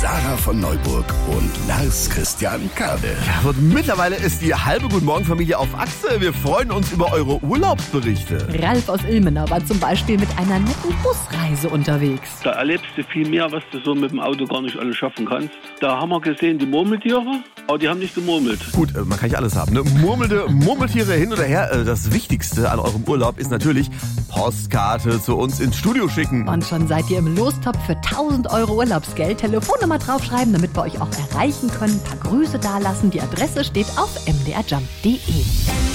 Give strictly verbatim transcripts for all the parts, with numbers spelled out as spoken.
Sarah von Neuburg und Lars Christian Kade. Ja, und mittlerweile ist die halbe Guten Morgen Familie auf Achse. Wir freuen uns über eure Urlaubsberichte. Ralf aus Ilmenau war zum Beispiel mit einer netten Busreise unterwegs. Da erlebst du viel mehr, was du so mit dem Auto gar nicht alles schaffen kannst. Da haben wir gesehen die Murmeltiere, aber die haben nicht gemurmelt. Gut, man kann nicht alles haben, ne? Murmelnde Murmeltiere hin oder her. Das Wichtigste an eurem Urlaub ist natürlich Postkarte zu uns ins Studio schicken. Und schon seid ihr im Lostopf für tausend Euro Urlaubsgeld. Telefonnummer draufschreiben, damit wir euch auch erreichen können. Ein paar Grüße dalassen. Die Adresse steht auf m d r jump punkt d e.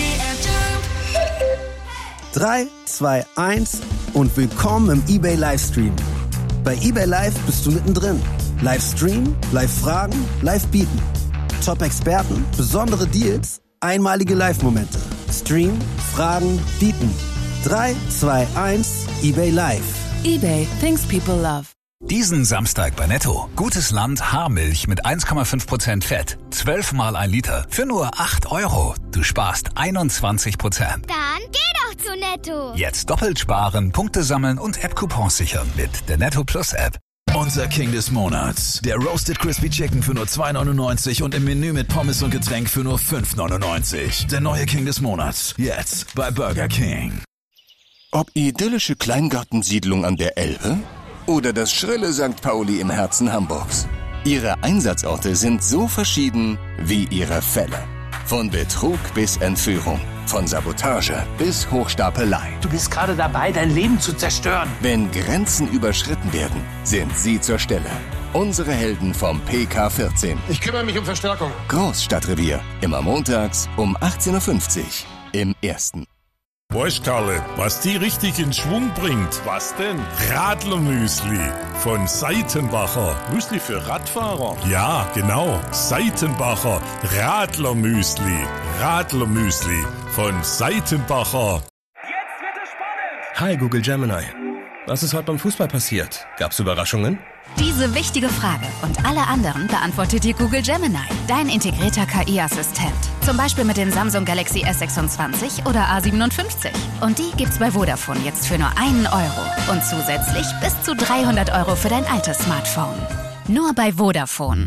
drei, zwei, eins und willkommen im eBay Livestream. Bei eBay Live bist du mittendrin. Livestream, Live-Fragen, Live-Bieten. Top-Experten, besondere Deals, einmalige Live-Momente. Stream, Fragen, Bieten. drei, zwei, eins, eBay Live. eBay, things people love. Diesen Samstag bei Netto. Gutes Land Haarmilch mit eins Komma fünf Prozent Fett. zwölf mal ein Liter für nur acht Euro. Du sparst einundzwanzig Prozent. Dann geh doch zu Netto. Jetzt doppelt sparen, Punkte sammeln und App-Coupons sichern mit der Netto Plus App. Unser King des Monats. Der Roasted Crispy Chicken für nur zwei neunundneunzig und im Menü mit Pommes und Getränk für nur fünf neunundneunzig. Der neue King des Monats. Jetzt bei Burger King. Ob idyllische Kleingartensiedlung an der Elbe oder das schrille Sankt Pauli im Herzen Hamburgs. Ihre Einsatzorte sind so verschieden wie ihre Fälle. Von Betrug bis Entführung, von Sabotage bis Hochstapelei. Du bist gerade dabei, dein Leben zu zerstören. Wenn Grenzen überschritten werden, sind sie zur Stelle. Unsere Helden vom P K vierzehn. Ich kümmere mich um Verstärkung. Großstadtrevier. Immer montags um achtzehn Uhr fünfzig im Ersten. Weißt Karle, was die richtig in Schwung bringt? Was denn? Radlermüsli von Seitenbacher. Müsli für Radfahrer? Ja, genau. Seitenbacher Radlermüsli. Radlermüsli von Seitenbacher. Jetzt wird es spannend! Hi Google Gemini. Was ist heute beim Fußball passiert? Gab's Überraschungen? Diese wichtige Frage und alle anderen beantwortet dir Google Gemini, dein integrierter K I-Assistent. Zum Beispiel mit dem Samsung Galaxy S sechsundzwanzig oder A siebenundfünfzig. Und die gibt's bei Vodafone jetzt für nur einen Euro. Und zusätzlich bis zu dreihundert Euro für dein altes Smartphone. Nur bei Vodafone.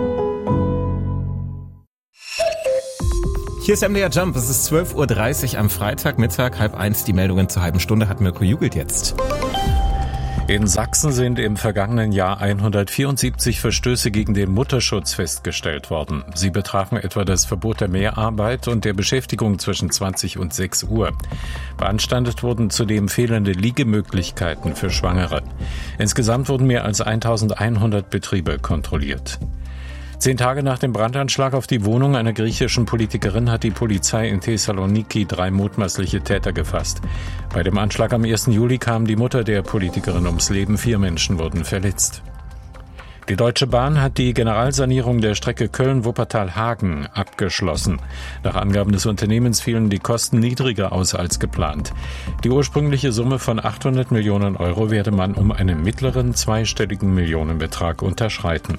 Hier ist M D R Jump, es ist zwölf Uhr dreißig am Freitagmittag, halb eins, die Meldungen zur halben Stunde hat Mirko Jugelt jetzt. In Sachsen sind im vergangenen Jahr hundertvierundsiebzig Verstöße gegen den Mutterschutz festgestellt worden. Sie betrafen etwa das Verbot der Mehrarbeit und der Beschäftigung zwischen zwanzig und sechs Uhr. Beanstandet wurden zudem fehlende Liegemöglichkeiten für Schwangere. Insgesamt wurden mehr als eintausendeinhundert Betriebe kontrolliert. Zehn Tage nach dem Brandanschlag auf die Wohnung einer griechischen Politikerin hat die Polizei in Thessaloniki drei mutmaßliche Täter gefasst. Bei dem Anschlag am ersten Juli kam die Mutter der Politikerin ums Leben. Vier Menschen wurden verletzt. Die Deutsche Bahn hat die Generalsanierung der Strecke Köln-Wuppertal-Hagen abgeschlossen. Nach Angaben des Unternehmens fielen die Kosten niedriger aus als geplant. Die ursprüngliche Summe von achthundert Millionen Euro werde man um einen mittleren zweistelligen Millionenbetrag unterschreiten.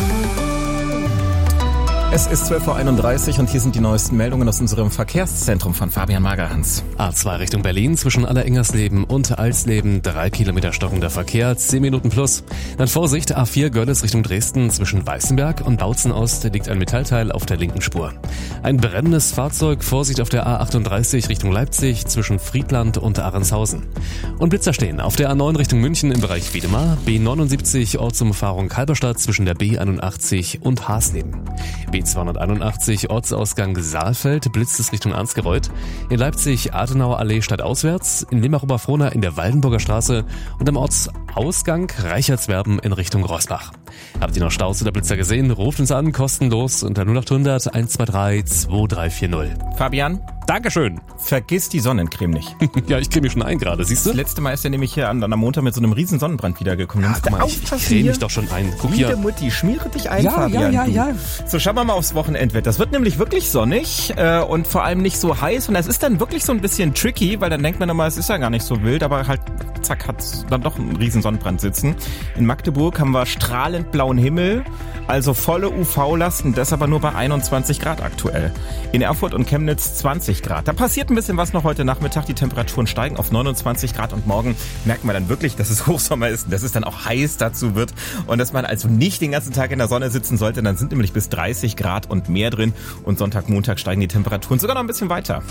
Es ist zwölf Uhr einunddreißig und hier sind die neuesten Meldungen aus unserem Verkehrszentrum von Fabian Magerhans. A zwei Richtung Berlin zwischen Allerengersleben und Alsleben, drei Kilometer stockender Verkehr, zehn Minuten plus. Dann Vorsicht, A vier Görlitz Richtung Dresden zwischen Weißenberg und Bautzen-Ost liegt ein Metallteil auf der linken Spur. Ein brennendes Fahrzeug, Vorsicht auf der A achtunddreißig Richtung Leipzig zwischen Friedland und Ahrendshausen. Und Blitzer stehen auf der A neun Richtung München im Bereich Wiedemar, B neunundsiebzig Ortsumfahrung Halberstadt zwischen der B einundachtzig und Hasleben. B zweihunderteinundachtzig Ortsausgang Saalfeld, blitzt es Richtung Ansgereuth. In Leipzig Adenauer Allee stadtauswärts, in Limach-Oberfrohna in der Waldenburger Straße und am Ortsausgang Reichertswerben in Richtung Rossbach. Habt ihr noch Staus oder Blitzer gesehen? Ruft uns an, kostenlos unter null acht hundert eins zwei drei zwei drei vier null. Fabian? Dankeschön. Vergiss die Sonnencreme nicht. Ja, ich creme mich schon ein gerade, siehst du? Das letzte Mal ist er nämlich hier an, am Montag mit so einem riesen Sonnenbrand wiedergekommen. Ja, guck mal, ich, ich creme mich doch schon ein. Guck Liebe hier. Mutti, schmiere dich ein, ja, Fabian. Ja, ja, ja. So, schauen wir mal aufs Wochenendwetter. Das wird nämlich wirklich sonnig äh, und vor allem nicht so heiß. Und das ist dann wirklich so ein bisschen tricky, weil dann denkt man immer, es ist ja gar nicht so wild, aber halt zack, hat dann doch einen riesen Sonnenbrand sitzen. In Magdeburg haben wir strahlend blauen Himmel, also volle U V-Lasten, das aber nur bei einundzwanzig Grad aktuell. In Erfurt und Chemnitz zwanzig Grad. Da passiert ein bisschen was noch heute Nachmittag. Die Temperaturen steigen auf neunundzwanzig Grad und morgen merken wir dann wirklich, dass es Hochsommer ist und dass es dann auch heiß dazu wird und dass man also nicht den ganzen Tag in der Sonne sitzen sollte. Dann sind nämlich bis dreißig Grad und mehr drin und Sonntag, Montag steigen die Temperaturen sogar noch ein bisschen weiter.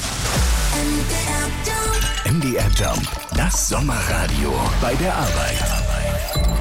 M D R Jump, das Sommerradio bei der Arbeit.